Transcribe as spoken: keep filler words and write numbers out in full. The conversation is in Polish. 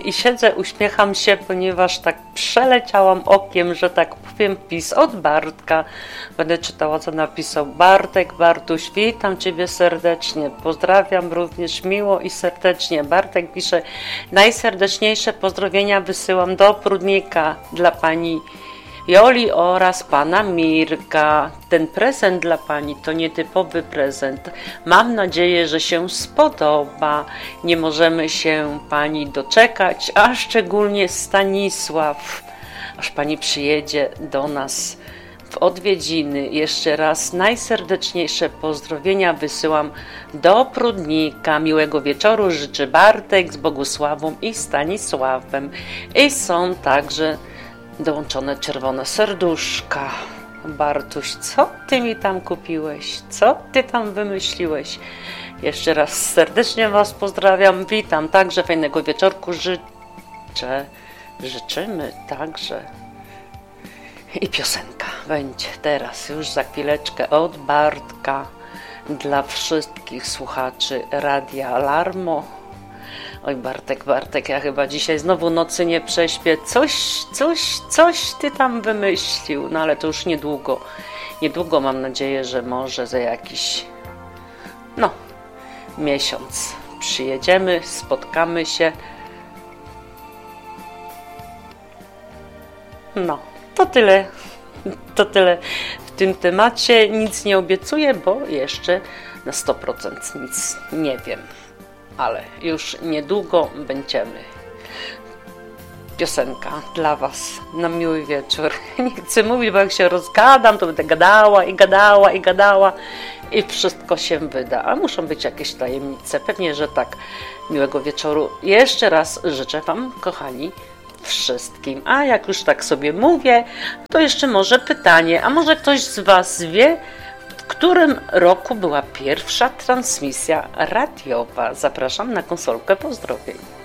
i siedzę, uśmiecham się, ponieważ tak przeleciałam okiem, że tak powiem, wpis od Bartka. Będę czytała, co napisał Bartek. Bartuś, witam Ciebie serdecznie, pozdrawiam również miło i serdecznie. Bartek pisze, najserdeczniejsze pozdrowienia wysyłam do Prudnika dla Pani Joli oraz Pana Mirka. Ten prezent dla Pani to nietypowy prezent. Mam nadzieję, że się spodoba. Nie możemy się Pani doczekać, a szczególnie Stanisław, aż Pani przyjedzie do nas w odwiedziny. Jeszcze raz najserdeczniejsze pozdrowienia wysyłam do Prudnika. Miłego wieczoru życzy Bartek z Bogusławą i Stanisławem. I są także dołączone czerwone serduszka. Bartuś, co Ty mi tam kupiłeś? Co Ty tam wymyśliłeś? Jeszcze raz serdecznie Was pozdrawiam. Witam także, fajnego wieczorku życzę. Życzymy także. I piosenka będzie teraz, już za chwileczkę od Bartka dla wszystkich słuchaczy Radia Alarmo. Oj Bartek, Bartek, ja chyba dzisiaj znowu nocy nie prześpię. Coś, coś, coś Ty tam wymyślił. No ale to już niedługo. Niedługo mam nadzieję, że może za jakiś, no, miesiąc przyjedziemy, spotkamy się. No, to tyle. To tyle w tym temacie. Nic nie obiecuję, bo jeszcze na sto procent nic nie wiem. Ale już niedługo będziemy. Piosenka dla Was na miły wieczór. Nie chcę mówić, bo jak się rozgadam, to będę gadała i gadała i gadała i wszystko się wyda. A muszą być jakieś tajemnice. Pewnie, że tak. Miłego wieczoru. Jeszcze raz życzę Wam, kochani, wszystkim. A jak już tak sobie mówię, to jeszcze może pytanie. A może ktoś z Was wie, w którym roku była pierwsza transmisja radiowa? Zapraszam na konsolkę pozdrowień.